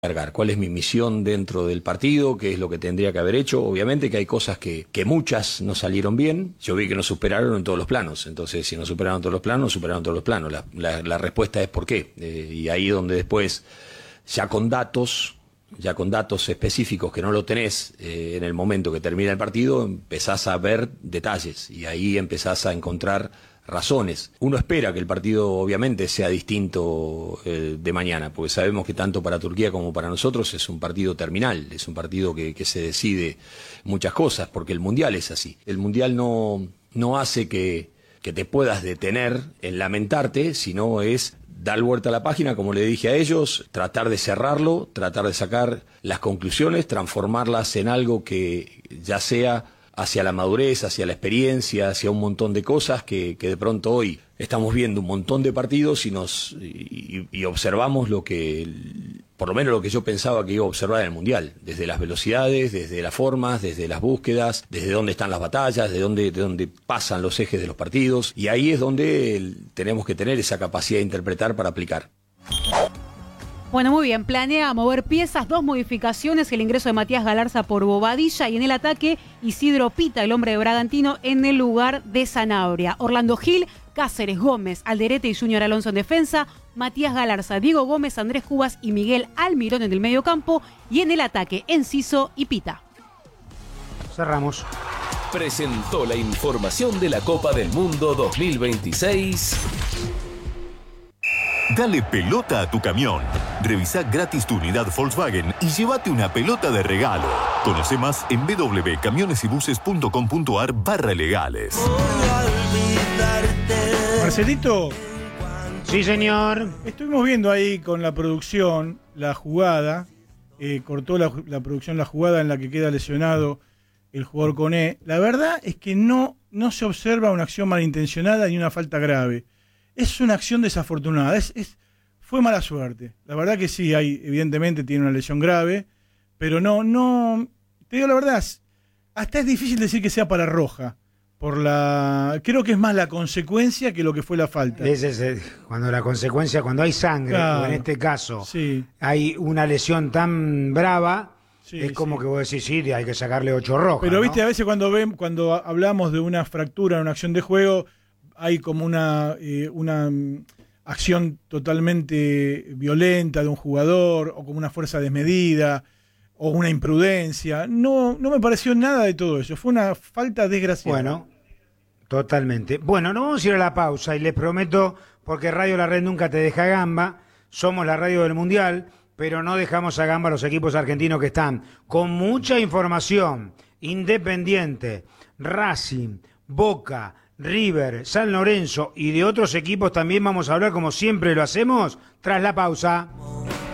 cargar, cuál es mi misión dentro del partido, qué es lo que tendría que haber hecho. Obviamente que hay cosas que muchas no salieron bien. Yo vi que nos superaron en todos los planos. Entonces, si nos superaron todos los planos, superaron todos los planos. La respuesta es por qué. Y ahí donde después, ya con datos específicos que no lo tenés en el momento que termina el partido, empezás a ver detalles y ahí empezás a encontrar razones. Uno espera que el partido obviamente sea distinto de mañana, porque sabemos que tanto para Turquía como para nosotros es un partido terminal, es un partido que se decide muchas cosas, porque el Mundial es así. El Mundial no hace que te puedas detener en lamentarte, sino es dar vuelta a la página, como le dije a ellos, tratar de cerrarlo, tratar de sacar las conclusiones, transformarlas en algo que ya sea hacia la madurez, hacia la experiencia, hacia un montón de cosas que de pronto hoy estamos viendo un montón de partidos y observamos lo que, por lo menos lo que yo pensaba que iba a observar en el Mundial, desde las velocidades, desde las formas, desde las búsquedas, desde dónde están las batallas, de dónde pasan los ejes de los partidos, y ahí es donde tenemos que tener esa capacidad de interpretar para aplicar. Bueno, muy bien, planea mover piezas, 2 modificaciones, el ingreso de Matías Galarza por Bobadilla y en el ataque Isidro Pita, el hombre de Bragantino, en el lugar de Sanabria. Orlando Gil, Cáceres, Gómez, Alderete y Junior Alonso en defensa, Matías Galarza, Diego Gómez, Andrés Cubas y Miguel Almirón en el mediocampo y en el ataque Enciso y Pita. Cerramos. Presentó la información de la Copa del Mundo 2026. Dale pelota a tu camión. Revisa gratis tu unidad Volkswagen y llévate una pelota de regalo. Conoce más en www.camionesybuses.com.ar/legales. Marcelito. Sí, señor. Estuvimos viendo ahí con la producción la jugada. Cortó la producción la jugada en la que queda lesionado el jugador Koné. La verdad es que no se observa una acción malintencionada ni una falta grave. Es una acción desafortunada, fue mala suerte. La verdad que sí, evidentemente tiene una lesión grave, pero no, te digo la verdad, hasta es difícil decir que sea para roja, creo que es más la consecuencia que lo que fue la falta. Cuando la consecuencia, cuando hay sangre, claro, o en este caso, sí, hay una lesión tan brava, sí, es como sí, que vos decís, sí, hay que sacarle 8 rojas. Pero ¿no? viste, a veces cuando hablamos de una fractura en una acción de juego, hay como una acción totalmente violenta de un jugador, o como una fuerza desmedida, o una imprudencia. No me pareció nada de todo eso. Fue una falta desgraciada. Bueno, totalmente. Bueno, nos vamos a ir a la pausa y les prometo, porque Radio La Red nunca te deja gamba, somos la radio del Mundial, pero no dejamos a gamba a los equipos argentinos que están con mucha información. Independiente, Racing, Boca, River, San Lorenzo y de otros equipos también vamos a hablar, como siempre lo hacemos, tras la pausa.